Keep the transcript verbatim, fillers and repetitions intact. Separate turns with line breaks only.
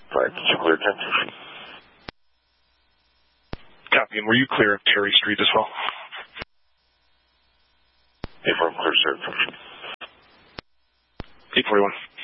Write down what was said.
five to two clear, ten.
Copy, and were you clear of Terry Street as well?
eight four, clear, sir.
eight forty-one.